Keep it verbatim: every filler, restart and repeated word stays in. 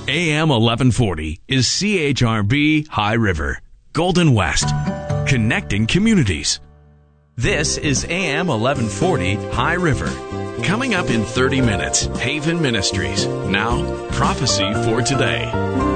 A M eleven forty is C H R B High River, Golden West, connecting communities. This is A M eleven forty High River. Coming up in thirty minutes, Haven Ministries. Now, prophecy for today.